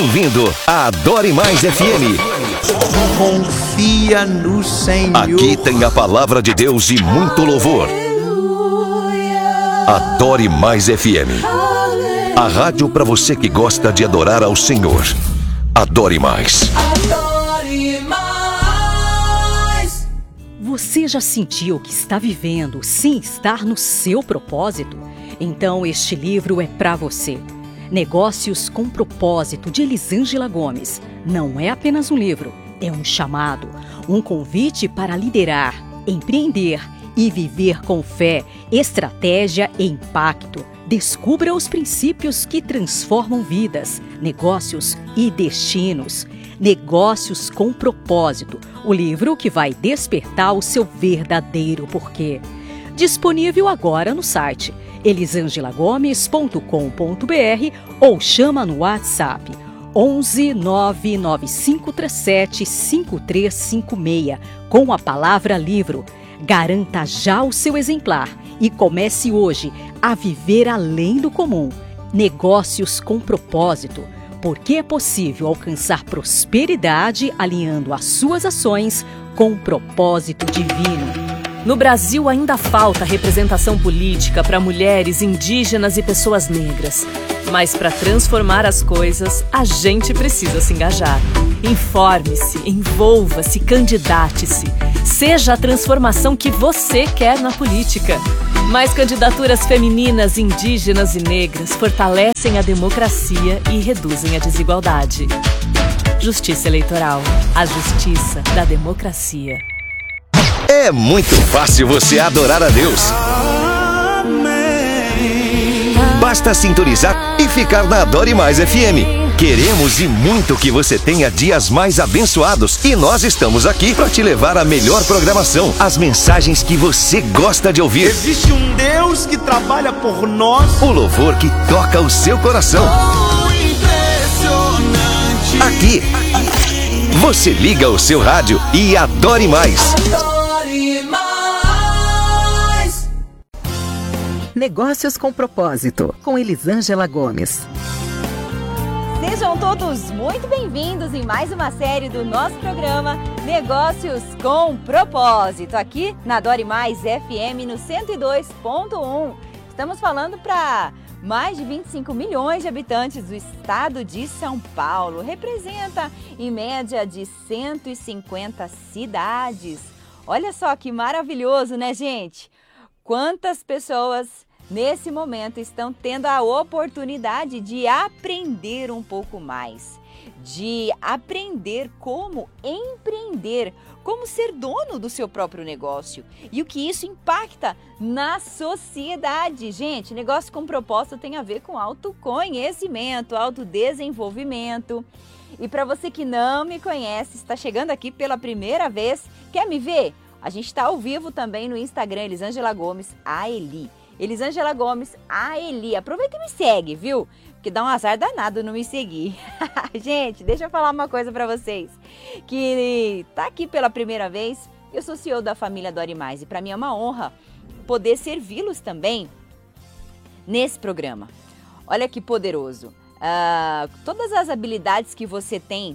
bem-vindo à Adore Mais FM. Confia no Senhor. Aqui tem a palavra de Deus e muito louvor. Adore Mais FM. A rádio para você que gosta de adorar ao Senhor. Adore Mais. Adore Mais. Você já sentiu que está vivendo sem estar no seu propósito? Então este livro é para você. Negócios com Propósito, de Elisângela Gomes. Não é apenas um livro, é um chamado, um convite para liderar, empreender e viver com fé, estratégia e impacto. Descubra os princípios que transformam vidas, negócios e destinos. Negócios com Propósito, o livro que vai despertar o seu verdadeiro porquê. Disponível agora no site elisangelagomes.com.br ou chama no WhatsApp 11 99537 5356 com a palavra livro. Garanta já o seu exemplar e comece hoje a viver além do comum. Negócios com Propósito, porque é possível alcançar prosperidade alinhando as suas ações com o propósito divino. No Brasil ainda falta representação política para mulheres, indígenas e pessoas negras. Mas para transformar as coisas, a gente precisa se engajar. Informe-se, envolva-se, candidate-se. Seja a transformação que você quer na política. Mais candidaturas femininas, indígenas e negras fortalecem a democracia e reduzem a desigualdade. Justiça Eleitoral. A justiça da democracia. É muito fácil você adorar a Deus. Basta sintonizar e ficar na Adore Mais FM. Queremos e muito que você tenha dias mais abençoados e nós estamos aqui para te levar a melhor programação, as mensagens que você gosta de ouvir. Existe um Deus que trabalha por nós. O louvor que toca o seu coração. Impressionante. Aqui, você liga o seu rádio e adore mais. Adore Mais. Negócios com Propósito, com Elisângela Gomes. Sejam todos muito bem-vindos em mais uma série do nosso programa Negócios com Propósito, aqui na Adore Mais FM no 102.1. Estamos falando para mais de 25 milhões de habitantes do estado de São Paulo. Representa em média de 150 cidades. Olha só que maravilhoso, né, gente? Quantas pessoas nesse momento estão tendo a oportunidade de aprender um pouco mais, de aprender como empreender, como ser dono do seu próprio negócio e o que isso impacta na sociedade. Gente, negócio com propósito tem a ver com autoconhecimento, autodesenvolvimento. E para você que não me conhece, está chegando aqui pela primeira vez, quer me ver? A gente está ao vivo também no Instagram, Elisângela Gomes, a Eli. Elisângela Gomes, a Eli. Aproveita e me segue, viu? Porque dá um azar danado não me seguir. Gente, deixa eu falar uma coisa pra vocês. Que tá aqui pela primeira vez, eu sou CEO da família Adore Mais. E pra mim é uma honra poder servi-los também nesse programa. Olha que poderoso. Todas as habilidades que você tem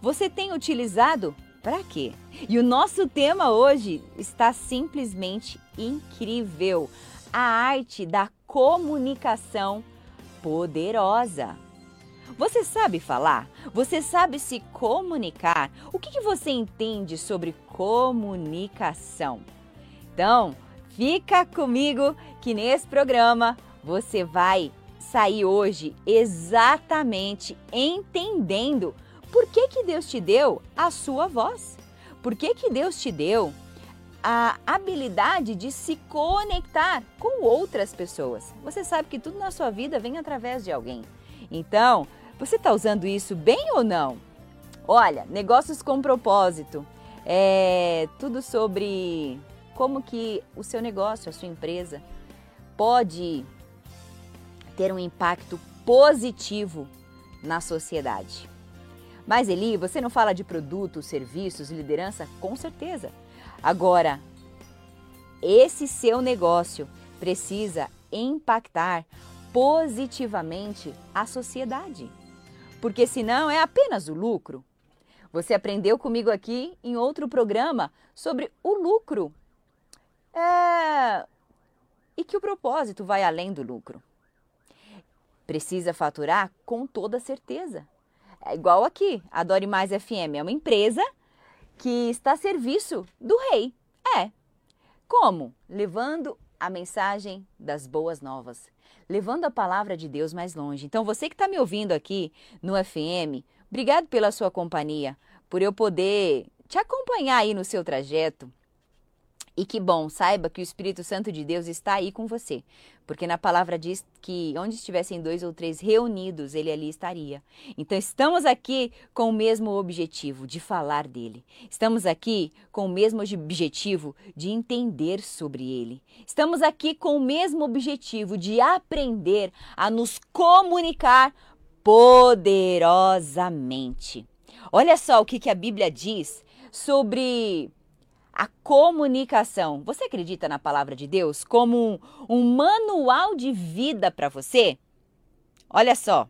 utilizado pra quê? E o nosso tema hoje está simplesmente incrível. A arte da comunicação poderosa. Você sabe falar? Você sabe se comunicar? O que você entende sobre comunicação? Então, fica comigo que nesse programa você vai sair hoje exatamente entendendo por que Deus te deu a sua voz. Por que Deus te deu a habilidade de se conectar com outras pessoas. Você sabe que tudo na sua vida vem através de alguém. Então, você está usando isso bem ou não? Olha, negócios com propósito. É tudo sobre como que o seu negócio, a sua empresa, pode ter um impacto positivo na sociedade. Mas, Eli, você não fala de produtos, serviços, liderança? Com certeza. Agora, esse seu negócio precisa impactar positivamente a sociedade. porque senão é apenas o lucro. Você aprendeu comigo aqui em outro programa sobre o lucro. E que o propósito vai além do lucro. Precisa faturar com toda certeza. É igual aqui, a Adore Mais FM é uma empresa que está a serviço do rei. Como? Levando a mensagem das boas novas, levando a palavra de Deus mais longe. Então você que está me ouvindo aqui no FM, obrigado pela sua companhia, por eu poder te acompanhar aí no seu trajeto. E que bom, saiba que o Espírito Santo de Deus está aí com você, porque na palavra diz que onde estivessem 2 ou 3 reunidos, ele ali estaria. Então estamos aqui com o mesmo objetivo de falar dele. Estamos aqui com o mesmo objetivo de entender sobre ele. Estamos aqui com o mesmo objetivo de aprender a nos comunicar poderosamente. Olha só o que a Bíblia diz sobre a comunicação. Você acredita na palavra de Deus como um manual de vida para você? Olha só,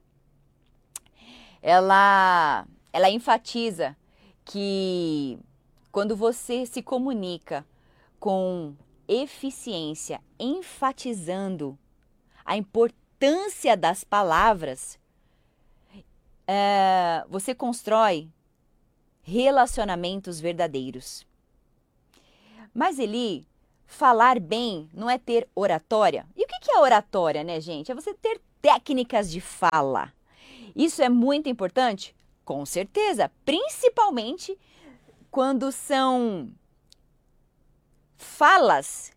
ela enfatiza que quando você se comunica com eficiência, enfatizando a importância das palavras, você constrói relacionamentos verdadeiros. Mas Eli, falar bem não é ter oratória. E o que é oratória, né, gente? É você ter técnicas de fala. Isso é muito importante? Com certeza, principalmente quando são falas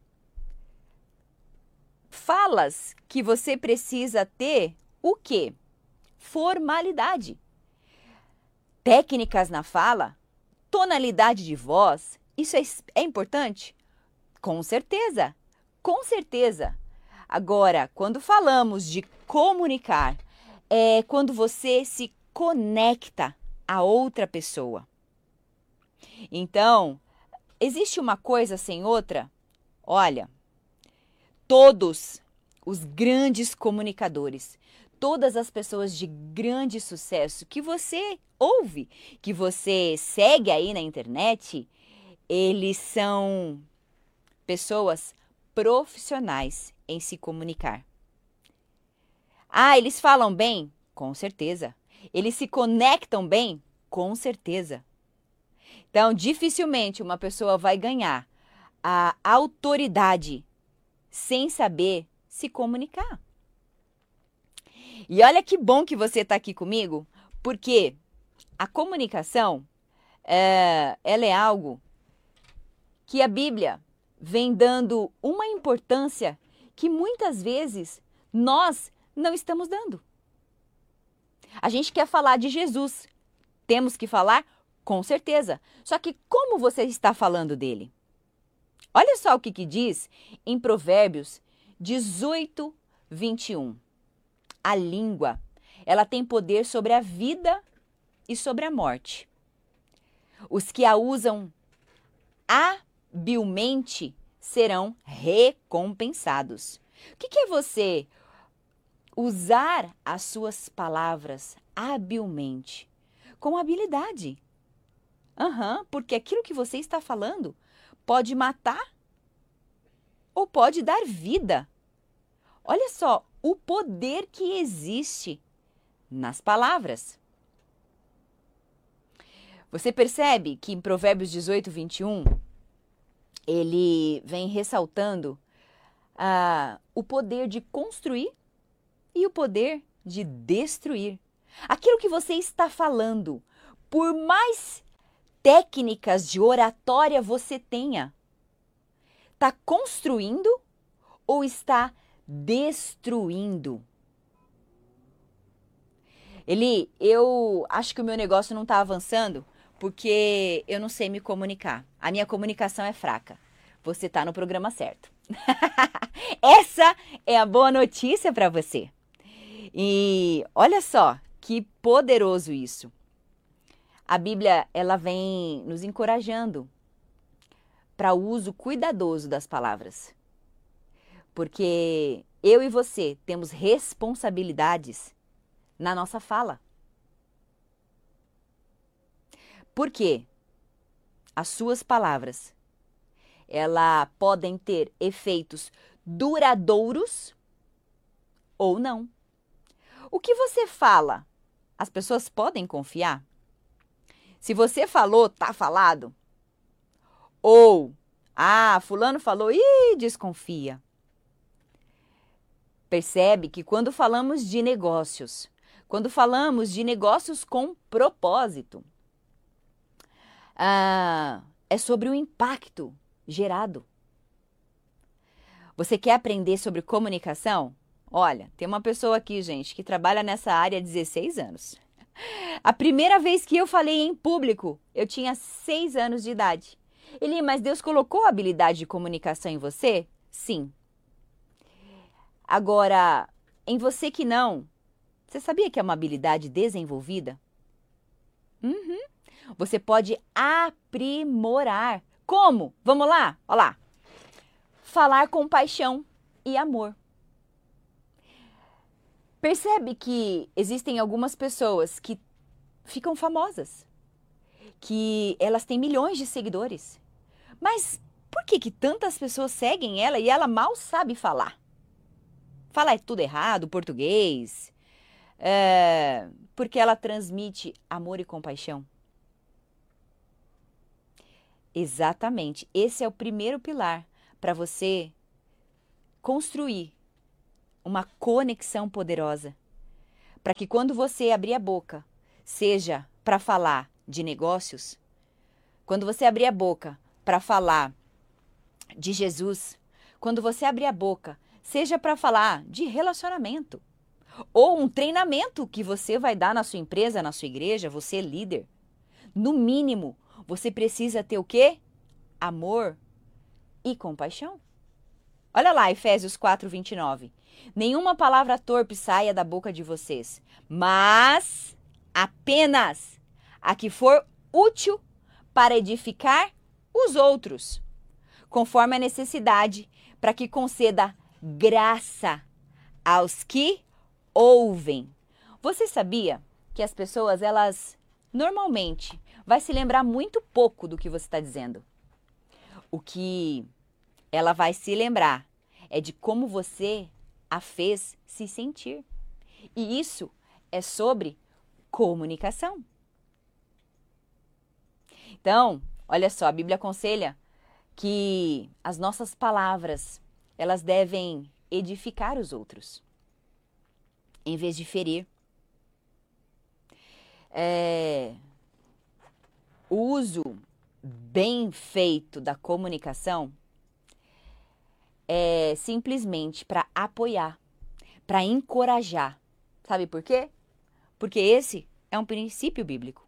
que você precisa ter o quê? Formalidade. Técnicas na fala, tonalidade de voz. Isso é importante? Com certeza, com certeza. Agora, quando falamos de comunicar, é quando você se conecta a outra pessoa. Então, existe uma coisa sem outra? Olha, todos os grandes comunicadores, todas as pessoas de grande sucesso que você ouve, que você segue aí na internet, eles são pessoas profissionais em se comunicar. Eles falam bem? Com certeza. Eles se conectam bem? Com certeza. Então, dificilmente uma pessoa vai ganhar a autoridade sem saber se comunicar. E olha que bom que você está aqui comigo, porque a comunicação, ela é algo que a Bíblia vem dando uma importância que muitas vezes nós não estamos dando. A gente quer falar de Jesus. Temos que falar? Com certeza. Só que como você está falando dele? Olha só o que diz em Provérbios 18, 21. A língua, ela tem poder sobre a vida e sobre a morte. Os que a usam habilmente serão recompensados. O que é você usar as suas palavras habilmente? Com habilidade. Porque aquilo que você está falando pode matar ou pode dar vida. Olha só o poder que existe nas palavras. Você percebe que em Provérbios 18, 21, ele vem ressaltando o poder de construir e o poder de destruir. Aquilo que você está falando, por mais técnicas de oratória você tenha, está construindo ou está destruindo? Eli, eu acho que o meu negócio não está avançando porque eu não sei me comunicar. A minha comunicação é fraca. Você está no programa certo. Essa é a boa notícia para você. E olha só que poderoso isso. A Bíblia, ela vem nos encorajando para o uso cuidadoso das palavras. Porque eu e você temos responsabilidades na nossa fala. Por quê? As suas palavras, elas podem ter efeitos duradouros ou não. O que você fala, as pessoas podem confiar? Se você falou, tá falado. Ou, fulano falou, desconfia. Percebe que quando falamos de negócios com propósito, é sobre o impacto gerado. Você quer aprender sobre comunicação? Olha, tem uma pessoa aqui, gente, que trabalha nessa área há 16 anos. A primeira vez que eu falei em público, eu tinha 6 anos de idade. Eli, mas Deus colocou a habilidade de comunicação em você? Sim. Agora, em você que não, você sabia que é uma habilidade desenvolvida? Você pode aprimorar. Como? Vamos lá? Olha lá. Falar com paixão e amor. Percebe que existem algumas pessoas que ficam famosas, que elas têm milhões de seguidores. Mas por que tantas pessoas seguem ela e ela mal sabe falar? Fala tudo errado, português. Porque ela transmite amor e compaixão. Exatamente. Esse é o primeiro pilar para você construir uma conexão poderosa. Para que quando você abrir a boca, seja para falar de negócios, quando você abrir a boca para falar de Jesus, quando você abrir a boca, seja para falar de relacionamento, ou um treinamento que você vai dar na sua empresa, na sua igreja, você é líder. No mínimo, você precisa ter o quê? Amor e compaixão. Olha lá, Efésios 4:29. Nenhuma palavra torpe saia da boca de vocês, mas apenas a que for útil para edificar os outros, conforme a necessidade, para que conceda graça aos que ouvem. Você sabia que as pessoas, elas normalmente vai se lembrar muito pouco do que você está dizendo? O que ela vai se lembrar é de como você a fez se sentir. E isso é sobre comunicação. Então, olha só, a Bíblia aconselha que as nossas palavras, elas devem edificar os outros, em vez de ferir. O uso bem feito da comunicação é simplesmente para apoiar, para encorajar. Sabe por quê? Porque esse é um princípio bíblico.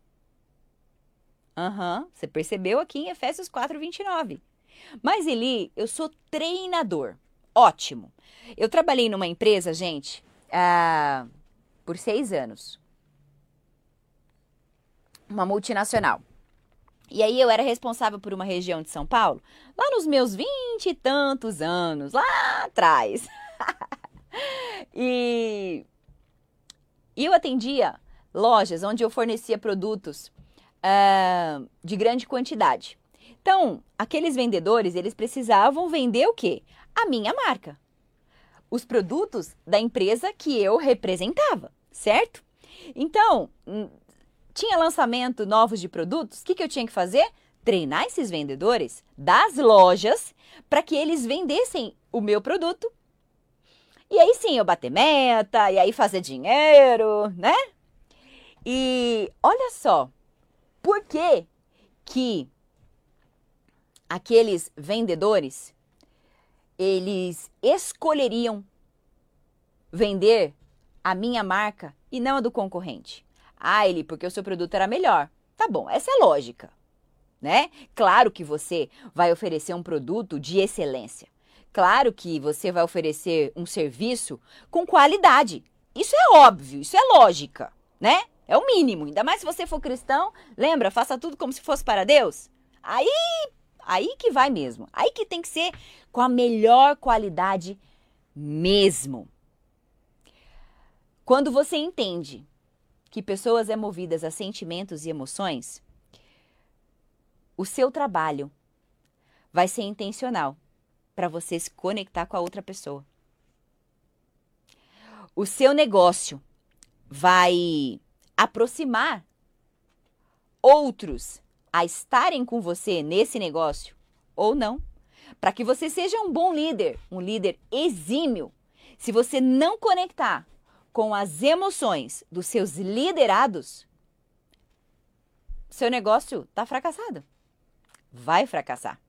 Você percebeu aqui em Efésios 4:29. Mas Eli, eu sou treinador. Ótimo. Eu trabalhei numa empresa, gente, por 6 anos. Uma multinacional. E aí eu era responsável por uma região de São Paulo, lá nos meus 20 e tantos anos, lá atrás. E eu atendia lojas onde eu fornecia produtos de grande quantidade. Então, aqueles vendedores, eles precisavam vender o quê? A minha marca. Os produtos da empresa que eu representava, certo? Então, tinha lançamento novos de produtos, o que eu tinha que fazer? Treinar esses vendedores das lojas para que eles vendessem o meu produto. E aí sim, eu bater meta, e aí fazer dinheiro, né? E olha só, por que aqueles vendedores, eles escolheriam vender a minha marca e não a do concorrente? Eli, porque o seu produto era melhor. Tá bom, essa é lógica, né? Claro que você vai oferecer um produto de excelência. Claro que você vai oferecer um serviço com qualidade. Isso é óbvio, isso é lógica, né? É o mínimo. Ainda mais se você for cristão, lembra, faça tudo como se fosse para Deus. Aí que vai mesmo. Aí que tem que ser com a melhor qualidade mesmo. Quando você entende que pessoas é movidas a sentimentos e emoções, o seu trabalho vai ser intencional para você se conectar com a outra pessoa. O seu negócio vai aproximar outros a estarem com você nesse negócio ou não, para que você seja um bom líder, um líder exímio. Se você não conectar com as emoções dos seus liderados, seu negócio está fracassado. Vai fracassar.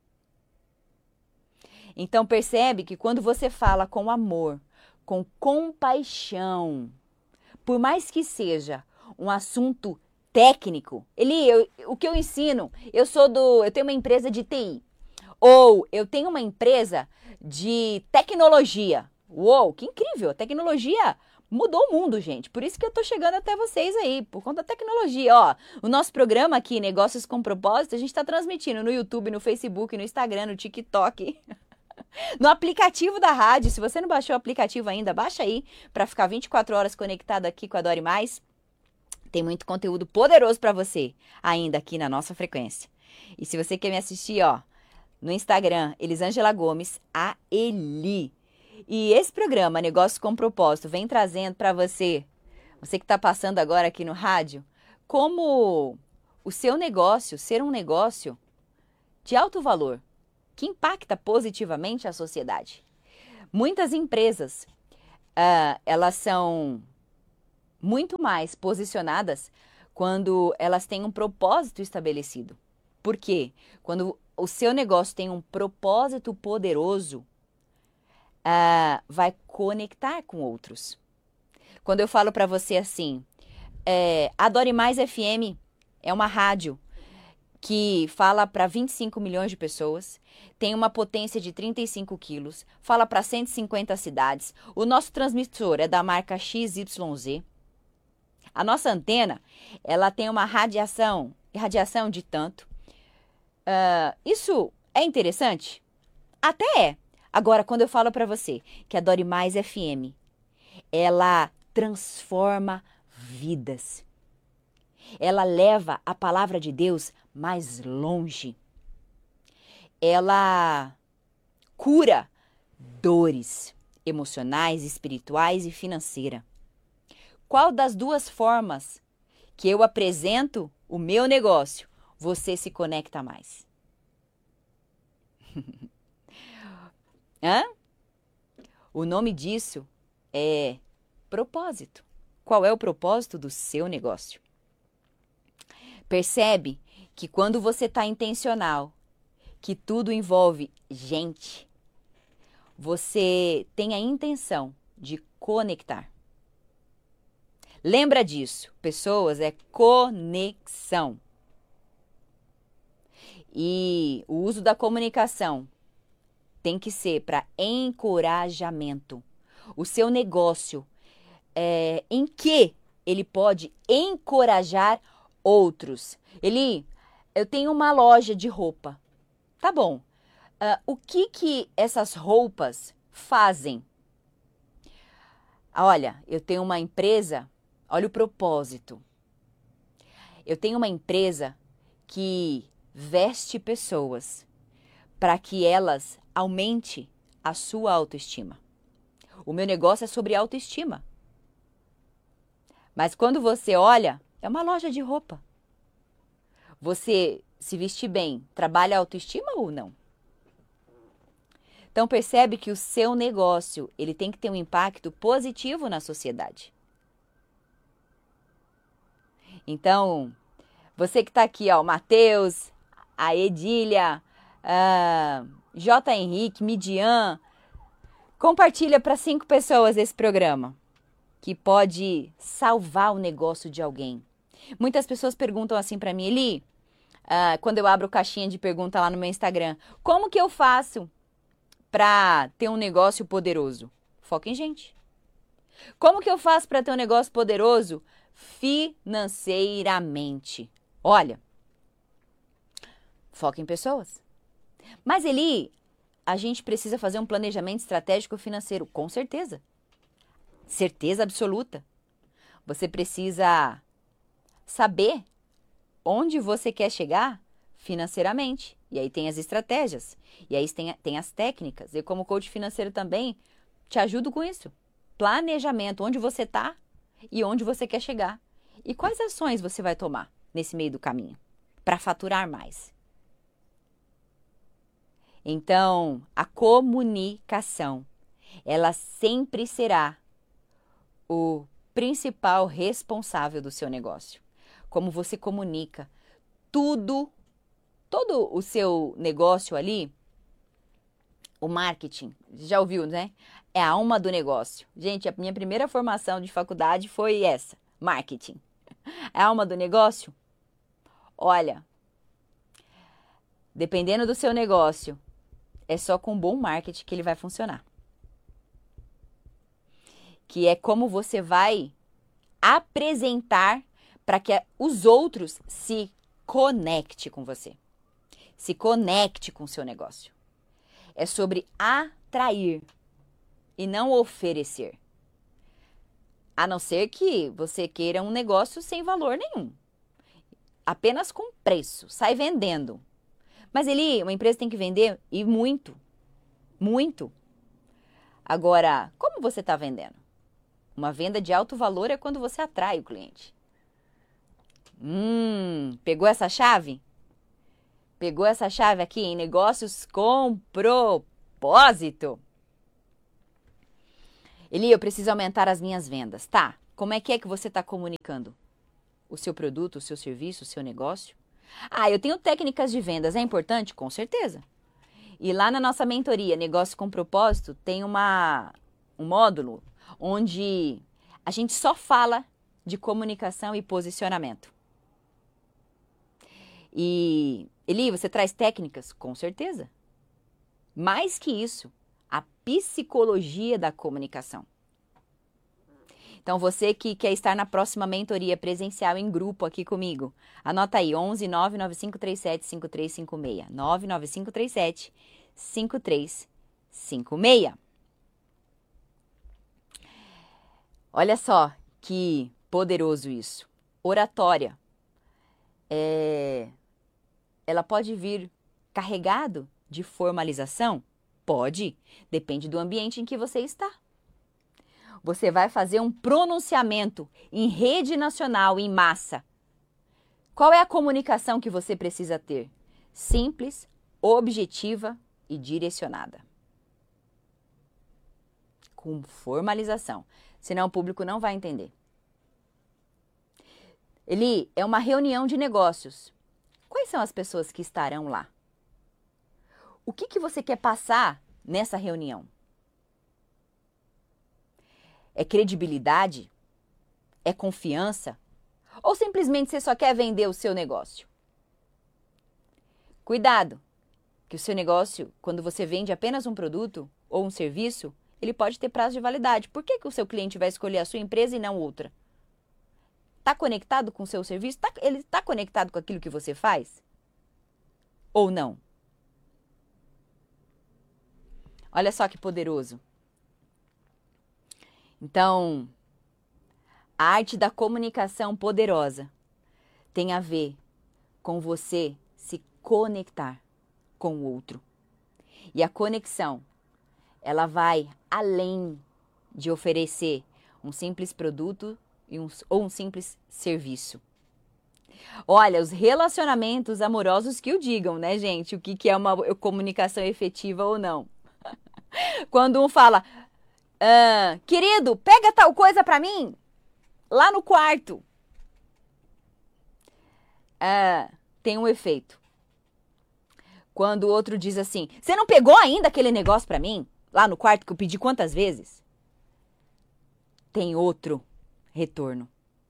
Então percebe que quando você fala com amor, com compaixão, por mais que seja um assunto técnico, o que eu ensino, eu tenho uma empresa de TI, ou eu tenho uma empresa de tecnologia. Uou, que incrível! A tecnologia mudou o mundo, gente. Por isso que eu tô chegando até vocês aí, por conta da tecnologia. Ó, o nosso programa aqui, Negócios com Propósito, a gente está transmitindo no YouTube, no Facebook, no Instagram, no TikTok, no aplicativo da rádio. Se você não baixou o aplicativo ainda, baixa aí para ficar 24 horas conectado aqui com a Dori Mais. Tem muito conteúdo poderoso para você ainda aqui na nossa frequência. E se você quer me assistir, ó, no Instagram, Elisângela Gomes, a Eli. E esse programa, Negócios com Propósito, vem trazendo para você que está passando agora aqui no rádio, como o seu negócio ser um negócio de alto valor, que impacta positivamente a sociedade. Muitas empresas, elas são muito mais posicionadas quando elas têm um propósito estabelecido. Por quê? Quando o seu negócio tem um propósito poderoso, vai conectar com outros. Quando eu falo para você assim, a Dori Mais FM é uma rádio que fala para 25 milhões de pessoas, tem uma potência de 35 quilos, fala para 150 cidades. O nosso transmissor é da marca XYZ. A nossa antena, ela tem uma radiação de tanto. Isso é interessante? Até é. Agora, quando eu falo para você que a Dori Mais FM, ela transforma vidas. Ela leva a palavra de Deus mais longe. Ela cura dores emocionais, espirituais e financeiras. Qual das duas formas que eu apresento o meu negócio você se conecta mais? O nome disso é propósito. Qual é o propósito do seu negócio? Percebe que quando você está intencional, que tudo envolve gente, você tem a intenção de conectar. Lembra disso, pessoas, é conexão. E o uso da comunicação tem que ser para encorajamento. O seu negócio, em que ele pode encorajar outros? Eu tenho uma loja de roupa. Tá bom. O que essas roupas fazem? Olha, eu tenho uma empresa, olha o propósito. Eu tenho uma empresa que veste pessoas para que elas aumente a sua autoestima. O meu negócio é sobre autoestima. Mas quando você olha, é uma loja de roupa. Você se vestir bem, trabalha a autoestima ou não? Então percebe que o seu negócio, ele tem que ter um impacto positivo na sociedade. Então, você que está aqui, ó, o Matheus, a Edília, J. Henrique, Midian, compartilha para 5 pessoas esse programa, que pode salvar o negócio de alguém. Muitas pessoas perguntam assim para mim, Eli, quando eu abro caixinha de pergunta lá no meu Instagram, como que eu faço para ter um negócio poderoso? Foca em gente. Como que eu faço para ter um negócio poderoso financeiramente? Olha, foca em pessoas. Mas Eli, a gente precisa fazer um planejamento estratégico financeiro. Com certeza. Certeza absoluta. Você precisa saber onde você quer chegar financeiramente. E aí tem as estratégias. E aí tem as técnicas. Eu, como coach financeiro também, te ajudo com isso. Planejamento, onde você está e onde você quer chegar. E quais ações você vai tomar nesse meio do caminho para faturar mais. Então, a comunicação, ela sempre será o principal responsável do seu negócio. Como você comunica todo o seu negócio ali, o marketing, já ouviu, né? É a alma do negócio. Gente, a minha primeira formação de faculdade foi essa, marketing. É a alma do negócio? Olha, dependendo do seu negócio, é só com bom marketing que ele vai funcionar. Que é como você vai apresentar para que os outros se conectem com você. Se conecte com o seu negócio. É sobre atrair e não oferecer. A não ser que você queira um negócio sem valor nenhum. Apenas com preço. Sai vendendo. Mas uma empresa tem que vender e muito. Muito. Agora, como você está vendendo? Uma venda de alto valor é quando você atrai o cliente. Pegou essa chave? Pegou essa chave aqui em negócios com propósito. Eli, eu preciso aumentar as minhas vendas. Tá, como é que você está comunicando? O seu produto, o seu serviço, o seu negócio? Eu tenho técnicas de vendas, é importante? Com certeza. E lá na nossa mentoria, Negócio com Propósito, tem um módulo onde a gente só fala de comunicação e posicionamento. E, Eli, você traz técnicas? Com certeza. Mais que isso, a psicologia da comunicação. Então, você que quer estar na próxima mentoria presencial em grupo aqui comigo, anota aí, 11 99537 5356. 99537 5356. Olha só que poderoso isso. Oratória. Ela pode vir carregado de formalização? Pode. Depende do ambiente em que você está. Você vai fazer um pronunciamento em rede nacional, em massa. Qual é a comunicação que você precisa ter? Simples, objetiva e direcionada. Com formalização. Senão o público não vai entender. Eli, é uma reunião de negócios. Quais são as pessoas que estarão lá? O que você quer passar nessa reunião? É credibilidade? É confiança? Ou simplesmente você só quer vender o seu negócio? Cuidado, que o seu negócio, quando você vende apenas um produto ou um serviço, ele pode ter prazo de validade. Por que o seu cliente vai escolher a sua empresa e não outra? Está conectado com o seu serviço? Ele está conectado com aquilo que você faz? Ou não? Olha só que poderoso. Então, a arte da comunicação poderosa tem a ver com você se conectar com o outro. E a conexão, ela vai além de oferecer um simples produto ou um simples serviço. Olha, os relacionamentos amorosos que o digam, né, gente? O que é uma comunicação efetiva ou não. Quando um fala, querido, pega tal coisa pra mim, lá no quarto. Tem um efeito. Quando o outro diz assim, você não pegou ainda aquele negócio pra mim, lá no quarto que eu pedi quantas vezes? Tem outro retorno.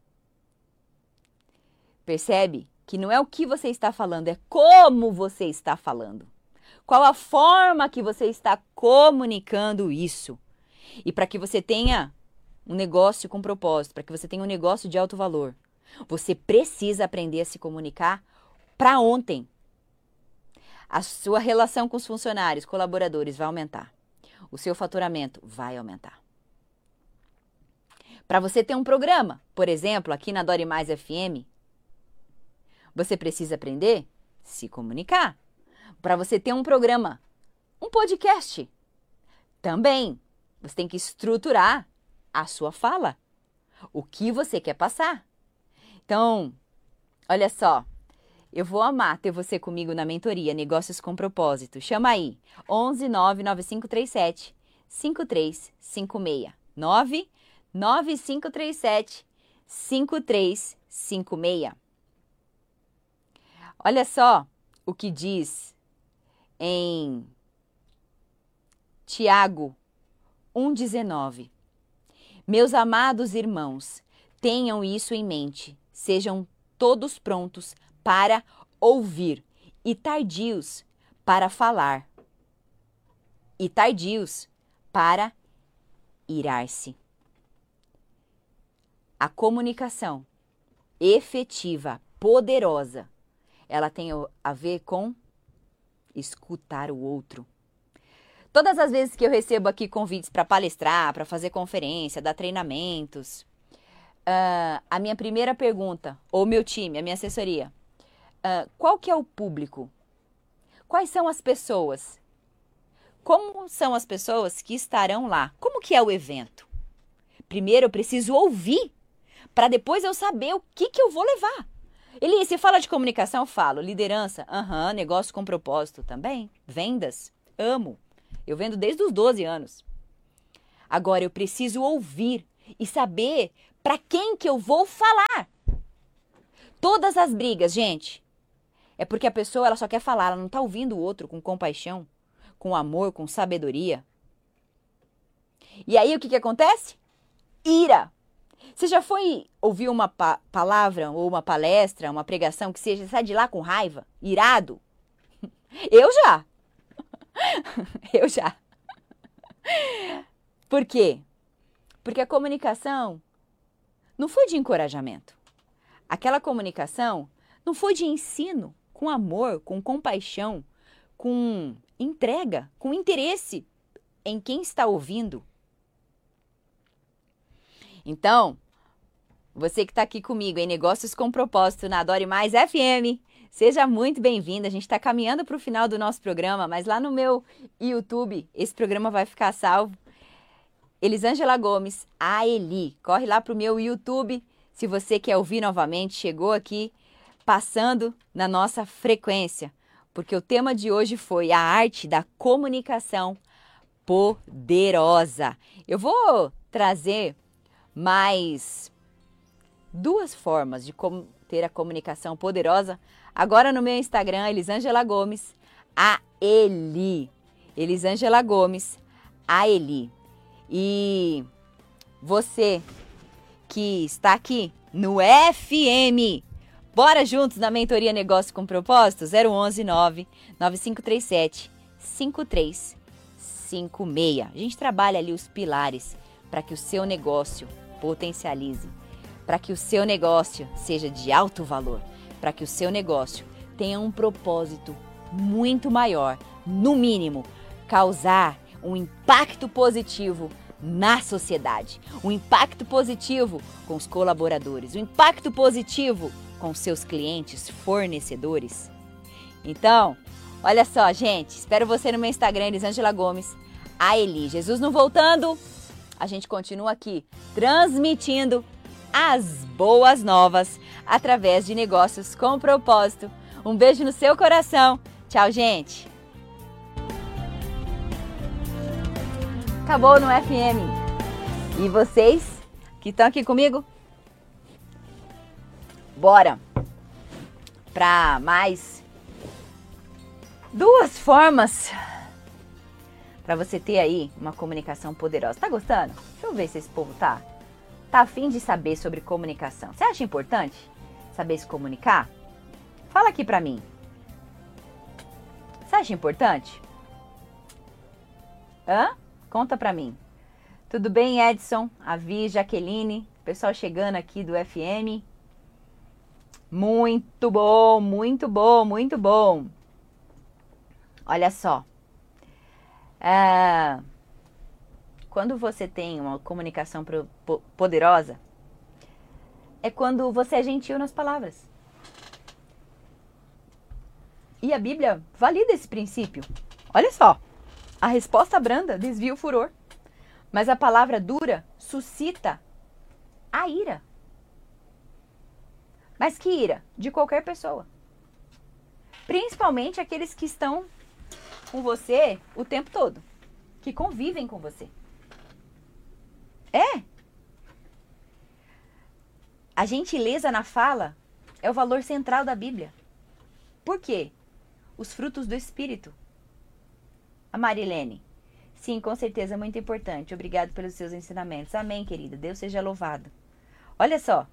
Percebe que não é o que você está falando, é como você está falando. Qual a forma que você está comunicando isso? E para que você tenha um negócio com propósito, para que você tenha um negócio de alto valor, você precisa aprender a se comunicar para ontem. A sua relação com os funcionários, colaboradores vai aumentar. O seu faturamento vai aumentar. Para você ter um programa, por exemplo, aqui na Dore Mais FM, você precisa aprender se comunicar. Para você ter um programa, um podcast, também você tem que estruturar a sua fala. O que você quer passar. Então, olha só, eu vou amar ter você comigo na mentoria Negócios com Propósito. Chama aí, 11 99537 5356. 99537 5356. Olha só o que diz em Tiago 1,19. Meus amados irmãos, tenham isso em mente. Sejam todos prontos para ouvir e tardios para falar e tardios para irar-se. A comunicação efetiva, poderosa, ela tem a ver com escutar o outro. Todas as vezes que eu recebo aqui convites para palestrar, para fazer conferência, dar treinamentos, a minha primeira pergunta, ou meu time, a minha assessoria, qual que é o público? Quais são as pessoas? Como são as pessoas que estarão lá? Como que é o evento? Primeiro eu preciso ouvir, para depois eu saber o que eu vou levar. Eli, você fala de comunicação? Eu falo. Liderança? Negócio com propósito também. Vendas? Amo. Eu vendo desde os 12 anos. Agora eu preciso ouvir e saber para quem que eu vou falar. Todas as brigas, gente, é porque a pessoa ela só quer falar, ela não está ouvindo o outro com compaixão, com amor, com sabedoria. E aí o que acontece? Ira. Você já foi ouvir uma palavra ou uma palestra, uma pregação que você sai de lá com raiva, irado? Eu já. Eu já. Por quê? Porque a comunicação não foi de encorajamento. Aquela comunicação não foi de ensino, com amor, com compaixão, com entrega, com interesse em quem está ouvindo. Então, você que está aqui comigo em Negócios com Propósito na Adore Mais FM, seja muito bem-vindo. A gente está caminhando para o final do nosso programa, mas lá no meu YouTube, esse programa vai ficar salvo. Elisângela Gomes, a Eli. Corre lá para o meu YouTube, se você quer ouvir novamente, chegou aqui passando na nossa frequência, porque o tema de hoje foi a arte da comunicação poderosa. Eu vou trazer mais 2 formas de como ter a comunicação poderosa agora no meu Instagram, Elisângela Gomes, a Eli. Elisângela Gomes, a Eli. E você que está aqui no FM, bora juntos na mentoria Negócio com Propósito, 011 99537 5356. A gente trabalha ali os pilares para que o seu negócio potencialize, para que o seu negócio seja de alto valor, para que o seu negócio tenha um propósito muito maior, no mínimo, causar um impacto positivo na sociedade, um impacto positivo com os colaboradores, um impacto positivo com seus clientes, fornecedores. Então, olha só, gente, espero você no meu Instagram, Elisângela Gomes, a Eli. Jesus não voltando, a gente continua aqui transmitindo as boas novas através de Negócios com Propósito. Um beijo no seu coração. Tchau, gente. Acabou no FM. E vocês que estão aqui comigo? Bora para mais 2 formas para você ter aí uma comunicação poderosa. Tá gostando? Deixa eu ver se esse povo tá a fim de saber sobre comunicação. Você acha importante saber se comunicar? Fala aqui pra mim. Você acha importante? Conta pra mim. Tudo bem, Edson, Avi, Jaqueline, pessoal chegando aqui do FM. Muito bom, muito bom, muito bom. Olha só. Quando você tem uma comunicação poderosa, é quando você é gentil nas palavras. E a Bíblia valida esse princípio. Olha só, a resposta branda desvia o furor, mas a palavra dura suscita a ira. Mas que ira? De qualquer pessoa. Principalmente aqueles que estão com você o tempo todo, que convivem com você. A gentileza na fala é o valor central da Bíblia. Por quê? Os frutos do Espírito. A Marilene. Sim, com certeza, muito importante. Obrigado pelos seus ensinamentos. Amém, querida. Deus seja louvado. Olha só.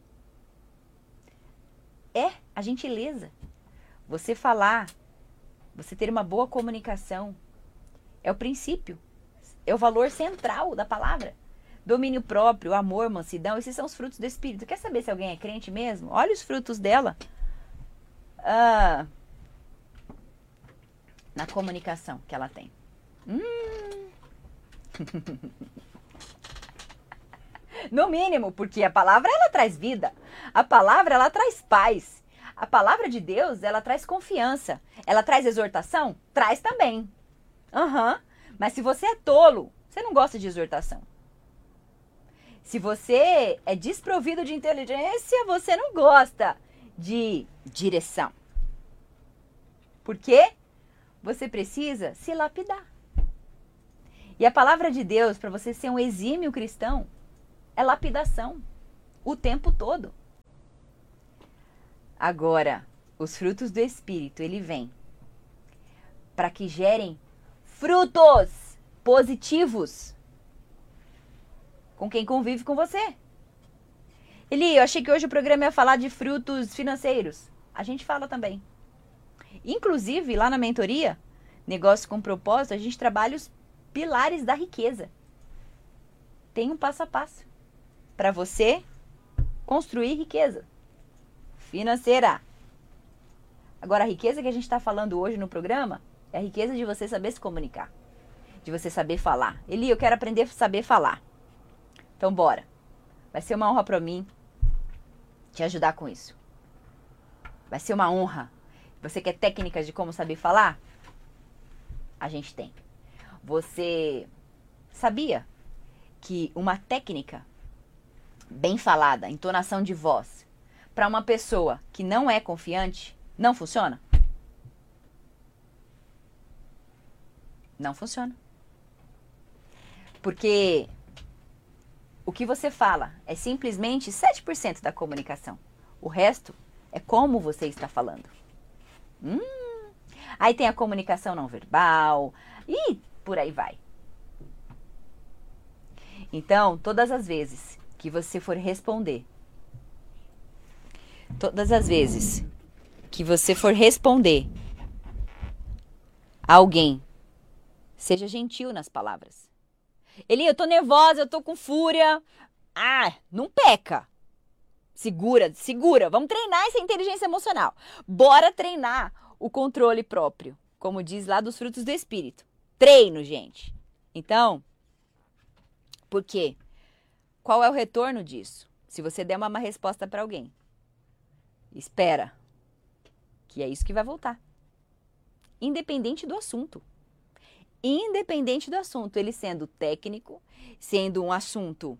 A gentileza. Você falar, você ter uma boa comunicação, é o princípio, é o valor central da palavra. Domínio próprio, amor, mansidão, esses são os frutos do Espírito. Quer saber se alguém é crente mesmo? Olha os frutos dela. Na comunicação que ela tem. No mínimo, porque a palavra ela traz vida. A palavra ela traz paz. A palavra de Deus ela traz confiança. Ela traz exortação? Traz também. Mas se você é tolo, você não gosta de exortação. Se você é desprovido de inteligência, você não gosta de direção. Por quê? Você precisa se lapidar. E a palavra de Deus, para você ser um exímio cristão, é lapidação. O tempo todo. Agora, os frutos do Espírito, ele vem para que gerem frutos positivos com quem convive com você. Eli, eu achei que hoje o programa ia falar de frutos financeiros. A gente fala também. Inclusive, lá na mentoria, Negócio com Propósito, a gente trabalha os pilares da riqueza. Tem um passo a passo para você construir riqueza financeira. Agora, a riqueza que a gente está falando hoje no programa é a riqueza de você saber se comunicar, de você saber falar. Eli, eu quero aprender a saber falar. Então, bora. Vai ser uma honra para mim te ajudar com isso. Vai ser uma honra. Você quer técnicas de como saber falar? A gente tem. Você sabia que uma técnica bem falada, entonação de voz, para uma pessoa que não é confiante, não funciona? Não funciona. Porque o que você fala é simplesmente 7% da comunicação. O resto é como você está falando. Aí tem a comunicação não verbal e por aí vai. Então, todas as vezes que você for responder, a alguém, seja gentil nas palavras. Eli, eu tô nervosa, eu tô com fúria. Não peca. Segura. Vamos treinar essa inteligência emocional. Bora treinar o controle próprio. Como diz lá dos frutos do Espírito. Treino, gente. Então, por quê? Qual é o retorno disso? Se você der uma má resposta para alguém, espera. Que é isso que vai voltar. Independente do assunto. Ele sendo técnico, sendo um assunto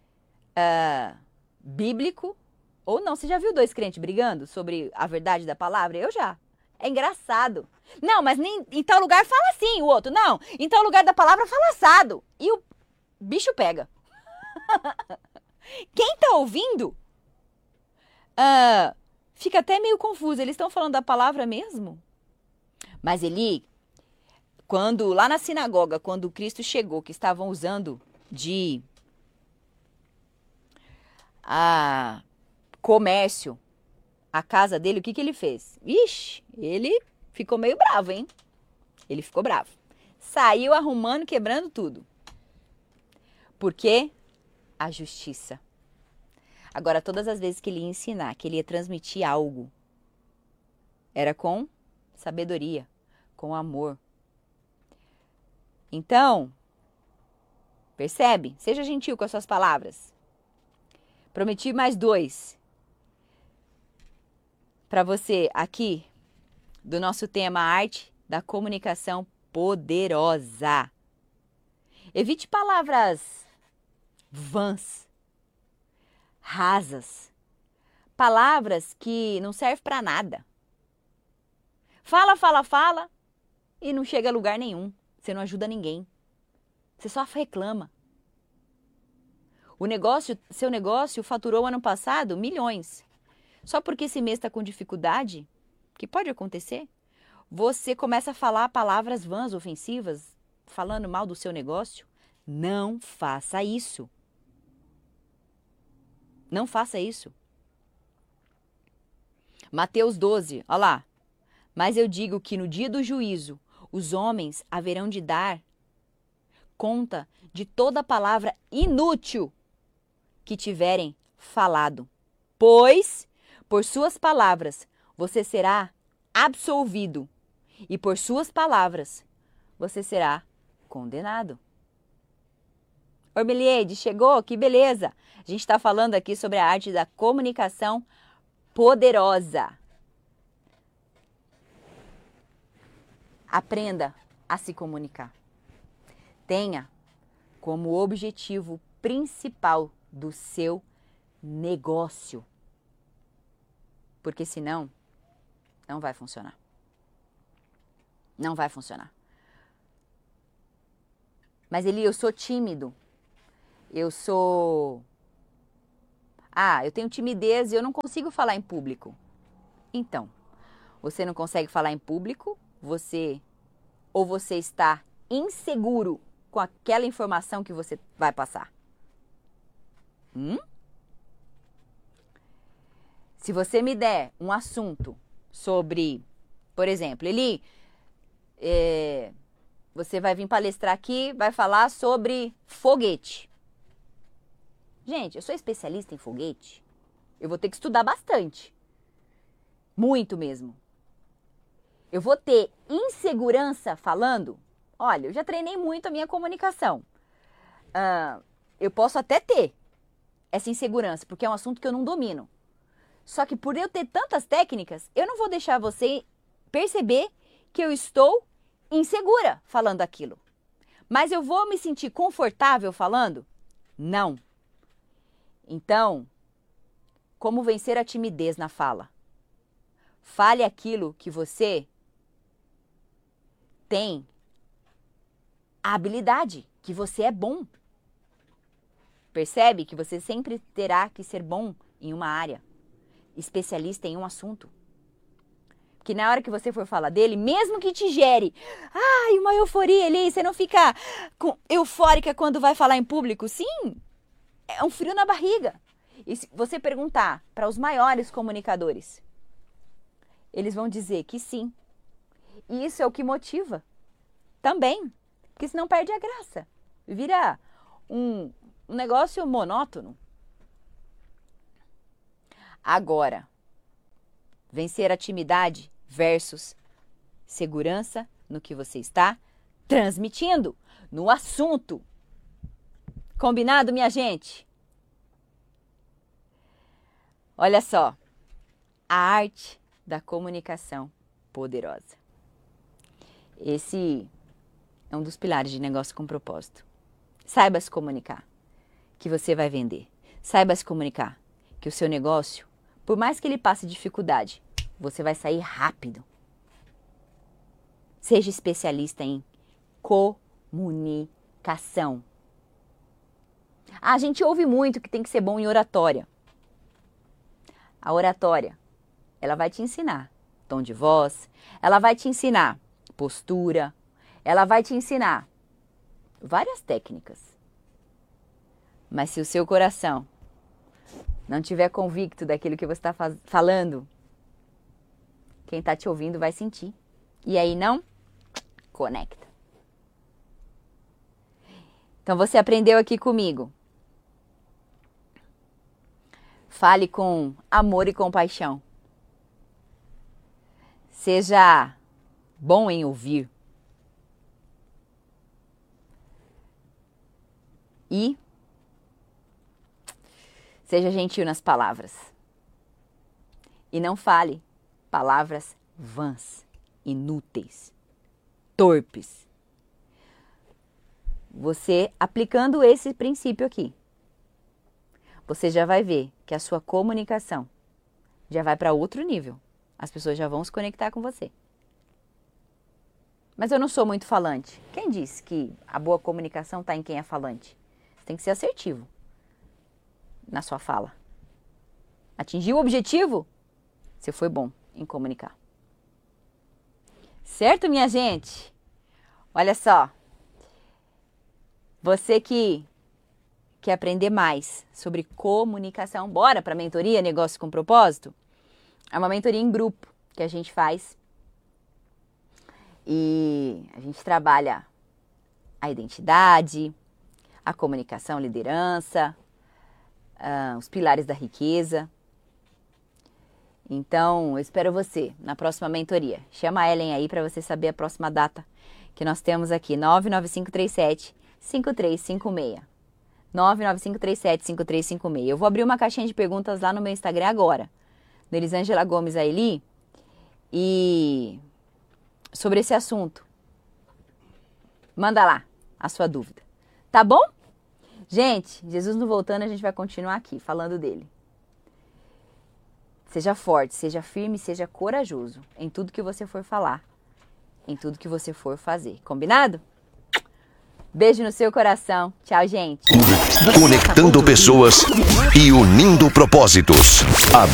bíblico, ou não. Você já viu dois crentes brigando sobre a verdade da palavra? Eu já. É engraçado. Não, mas em tal lugar fala assim, o outro. Não, em tal lugar da palavra fala assado. E o bicho pega. Quem tá ouvindo fica até meio confuso. Eles estão falando da palavra mesmo? Mas quando lá na sinagoga, quando Cristo chegou, que estavam usando de comércio a casa dele, o que ele fez? Ixi, ele ficou meio bravo, hein? Ele ficou bravo. Saiu arrumando, quebrando tudo. Por quê? A justiça. Agora, todas as vezes que ele ia ensinar, que ele ia transmitir algo, era com sabedoria, com amor. Então, percebe? Seja gentil com as suas palavras. Prometi mais 2 para você aqui do nosso tema Arte da Comunicação Poderosa. Evite palavras vãs, rasas, palavras que não servem para nada. Fala e não chega a lugar nenhum. Você não ajuda ninguém. Você só reclama. Seu negócio faturou ano passado milhões. Só porque esse mês está com dificuldade, que pode acontecer, você começa a falar palavras vãs, ofensivas, falando mal do seu negócio. Não faça isso. Não faça isso. Mateus 12, olha lá. Mas eu digo que no dia do juízo, os homens haverão de dar conta de toda palavra inútil que tiverem falado. Pois, por suas palavras, você será absolvido. E por suas palavras, você será condenado. Ormeliede, chegou? Que beleza! A gente está falando aqui sobre a arte da comunicação poderosa. Aprenda a se comunicar. Tenha como objetivo principal do seu negócio. Porque senão, não vai funcionar. Não vai funcionar. Mas Eli, eu sou tímido. Eu tenho timidez e eu não consigo falar em público. Então, você não consegue falar em público, você está inseguro com aquela informação que você vai passar. Se você me der um assunto sobre, por exemplo, Eli, você vai vir palestrar aqui, vai falar sobre foguete. Gente, eu sou especialista em foguete. Eu vou ter que estudar bastante. Muito mesmo. Eu vou ter insegurança falando. Olha, eu já treinei muito a minha comunicação. Eu posso até ter essa insegurança, porque é um assunto que eu não domino. Só que por eu ter tantas técnicas, eu não vou deixar você perceber que eu estou insegura falando aquilo. Mas eu vou me sentir confortável falando? Não. Então, como vencer a timidez na fala? Fale aquilo que você tem a habilidade, que você é bom. Percebe que você sempre terá que ser bom em uma área, especialista em um assunto. Que na hora que você for falar dele, mesmo que te gere, uma euforia ali, você não fica eufórica quando vai falar em público? Sim, é um frio na barriga. E se você perguntar para os maiores comunicadores, eles vão dizer que sim. E isso é o que motiva também, porque senão perde a graça. Vira um negócio monótono. Agora, vencer a timidez versus segurança no que você está transmitindo, no assunto. Combinado, minha gente? Olha só, a arte da comunicação poderosa. Esse é um dos pilares de negócio com propósito. Saiba se comunicar, que você vai vender. Saiba se comunicar, que o seu negócio, por mais que ele passe dificuldade, você vai sair rápido. Seja especialista em comunicação. A gente ouve muito que tem que ser bom em oratória. A oratória, ela vai te ensinar tom de voz, ela vai te ensinar postura, ela vai te ensinar várias técnicas. Mas se o seu coração não estiver convicto daquilo que você está falando, quem está te ouvindo vai sentir. E aí não conecta. Então você aprendeu aqui comigo. Fale com amor e compaixão. Seja bom em ouvir. E seja gentil nas palavras. E não fale palavras vãs. inúteis, torpes. Você aplicando esse princípio aqui, você já vai ver que a sua comunicação já vai para outro nível. As pessoas já vão se conectar com você. Mas eu não sou muito falante. Quem disse que a boa comunicação está em quem é falante? Você tem que ser assertivo na sua fala. Atingiu o objetivo? Você foi bom em comunicar. Certo, minha gente? Olha só. Você que quer aprender mais sobre comunicação, bora para a mentoria Negócio com Propósito? É uma mentoria em grupo que a gente faz. E a gente trabalha a identidade, a comunicação, liderança, os pilares da riqueza. Então, eu espero você na próxima mentoria. Chama a Ellen aí para você saber a próxima data que nós temos aqui, 99537-5356. 99537-5356. Eu vou abrir uma caixinha de perguntas lá no meu Instagram agora, no Elisângela Gomes Aili, e sobre esse assunto. Manda lá a sua dúvida. Tá bom? Gente, Jesus não voltando, a gente vai continuar aqui falando dele. Seja forte, seja firme, seja corajoso em tudo que você for falar, em tudo que você for fazer. Combinado? Beijo no seu coração. Tchau, gente. Conectando pessoas e unindo propósitos. A